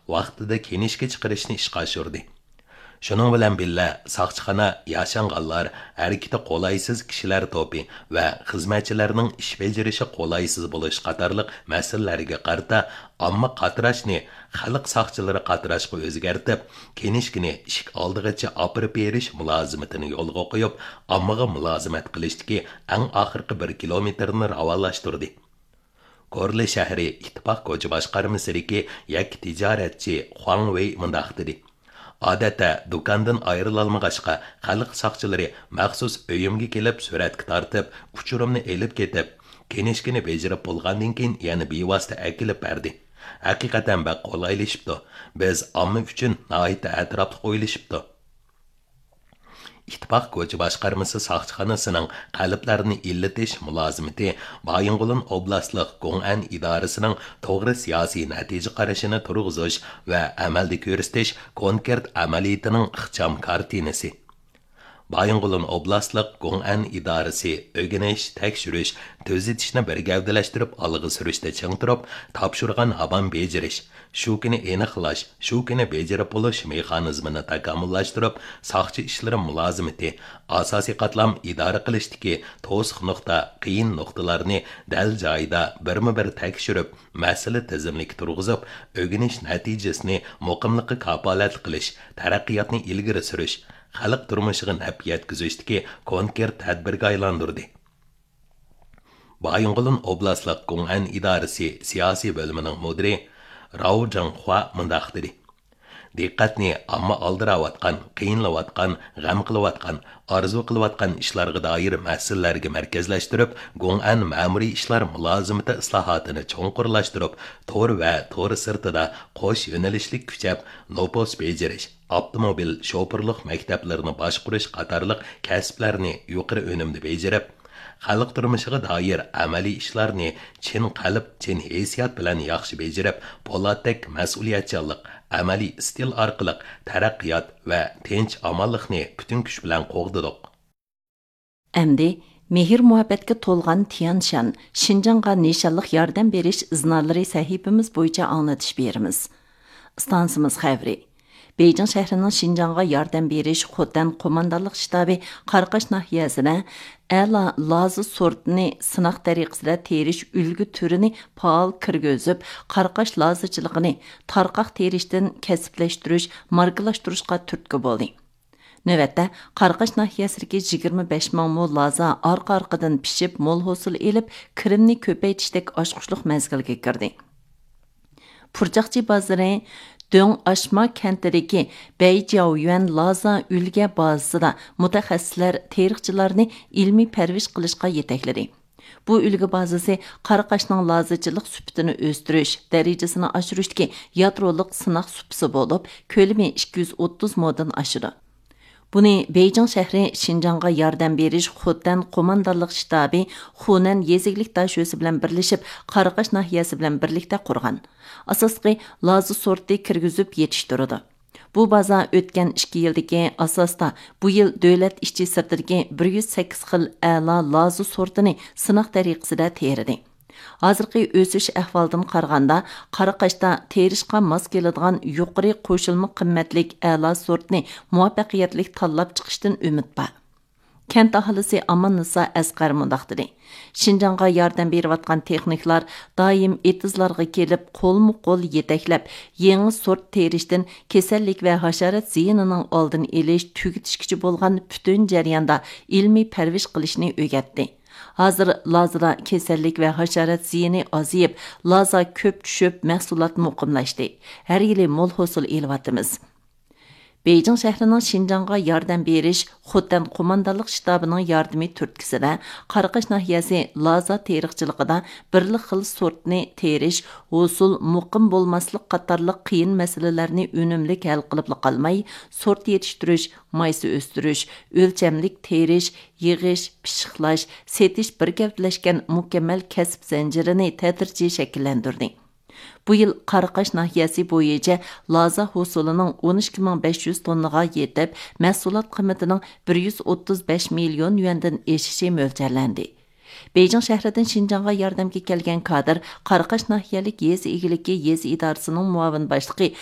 vaqtida kenishga chiqarishni ishga oshirdi. Şunun bilan birga saqchixona yashanganlar, harakati qolaysiz kishilar to'pi va xizmatchilarning ish bajarishi qolaysiz bo'lish qatorliq masalalarga qarata omma qatirashni xalq saqchilari qatirashga o'zgartib, kenishkini ishik oldig'icha opirib berish mulozimatini yo'lga qo'yib, ommaga mulozimat qilishdagi eng oxirgi 1 kilometrni ravonlashtirdi. Korli shahri ittifoq ko'cha boshqarmasidagi yak tijoratchi Huang Wei mundaq dedi. Odatda do'kondan ayrilolmag'achqa xalq soqchilari maxsus uyimga kelib suratga tortib, uchurimni elib ketib, kenishkini bejarib bo'lgandan keyin yana bevosita akilib berdi. Haqiqatan baq qolaylashibdi. Biz omma uchun nihoyatda atrofli qo'yilishibdi. İttifaq ko'cha boshqarmasi soqchixonasining qalblarini illatish mulozimati Baying'ulin oblastlik Gong'an idorasining to'g'ri siyosiy natija qarashini turg'izish va amalda ko'rsatish konkret amaliyatining ixcham kartinasi. Baying'ulin oblastlik Gong'an idorasi o'rganish, tekshirish, tuzitishni bir gavdalashtirib olg'a surishda ching turib, topshirgan hamon bejirish, shu kuni aniqlash, shu kuni bejarib bo'lish mexanizmini takomillashtirib, soqchi ishlari mulozimati asosiy qatlam idora qilishdagi to'siq nuqta, qiyin nuqtalarni dal joyida birma-bir tekshirib, masala tizimlik turg'izib, o'rganish natijasini muqimlikqa kafolat qilish, taraqqiyotni ilgari surish, xalq turmushiga naf yetkazishdagi konkret tadbirga aylantirdi. Baying'ulin oblastlik Gong'an idorasi siyosiy bo'limining mudiri Rao Zhenghua mundaq dedi. Diqqatni amma aldiravotgan, qiyinlayotgan, g'am qilayotgan, orzu qilayotgan ishlarga doir masalalarga markazlashtirib, Gong'an ma'muriy ishlar mulozimati islohotini cho'nqurlashtirib, to'r va to'r sirtida qo'sh yo'nalishlik kuchab, nopos bejirish, avtomobil shofirlik maktablarini boshqarish qatorliq kasblarni yuqori unumda bejarib, xalq turmushiga doir amaliy ishlarni chin qalb, chin hissiyat bilan yaxshi bejarib, po'latdek mas'uliyatchanlik, amaliy stil orqali taraqqiyot va tinch omonlikni butun kuch bilan qo'g'didik. Endi mehr muhabbatga to'lgan Tianshan, Şinjanға nishonliq yordam berish iznarlari sahifamiz bo'yicha anglatish beramiz. Stansimiz xavri. Beyjing shahrining Şinjanға yordam berish Xotan qo'mondonlik shtabi Qarqash nahiyasida A'la lazi sortini sınaq tariqasida terish ulgu turini faol kirgizib, Qarqash lazichiligini tarqaq terishdan kasblashtirish, markalashtirishga turtki bo'ldi. Növətdə, Qarqash nahiyasidagi 25 ming mo laza arqa-arqadan pishib, mol hosil elib, kirimni ko'paytishdek oshqushliq mezgilga kirdi. Purjaqchi bozori Döng Aşma kentidagi Beyjiaoyuan laza ulga bazasida mutaxassislar tarixchilarni ilmiy parvish qilishga yetakladi. Bu ulga bazasi Qarqashning lazichilik süptini o'stirish darajasini oshirishdagi yadroliq sınaq supsi bo'lib, ko'lami 230 modan oshadi. Buni Beyjing shahri Şinjanға yordam berish Xotan qo'mondonlik shtabi Xunan yeziglik dashosi bilan birlashib, Qarqash nahiyasi bilan birlikda qurgan. Asosqi lazi sorti kirgizib yetishtirdi. Bu baza o'tgan 2 yildagi asosda bu yil davlat ishchi sirtidagi 108 xil a'lo lazi sortini sınaq tariqasida teridi. Hozirgi o'sish ahvolidan qaraganda Qaraqashda terishga mos keladigan yuqori qo'shilma qimmatlik a'lo sortni muvaffaqiyatli tanlab chiqishdan umid bor. Kent aholisi Aman-Nisa Asqar mundaq dedi. Şinjanға yordam berayotgan texniklar doim etizlarga kelib qo'lmu-qo'l yetaklab, yangi sort terishdan kasallik va hasharat ziyinining oldini olish, tugitishkichi bo'lgan butun jarayonda ilmiy parvish qilishni o'rgatdi. Hozir lazada kasallik va hasharat ziyini aziyib, laza ko'p tushib, mahsulot muqimlashdi. Har yili mol hosil elayotimiz. Beyjing shahrining Şinjanға yordam berish Xotan qo'mondonlik shtabining yordami turtkisida Qarqash nahiyasi laza terixchiligida birli xil sortni terish, hosul muqim bo'lmaslik qatorliq qiyin masalalarni unumli hal qilib qolmay, sort yetishtirish, maysa o'stirish, o'lchamlik terish, yig'ish, pishiqlash, setish bir gavdalashgan mukammal kasb zanjirini tadrijiy shakllantirdi. Bu yil Qarqash nahiyasi bo'yicha laza hosulining 12500 tonnaga yetib, mahsulot qiymatining 135 million yuandan eshishi mo'ljallanadi. Beyjing shahridan Şinjanға yordamga kelgan kadr Qarqash nahiyalik yezi egiligi yezi idorasining muavin boshlig'i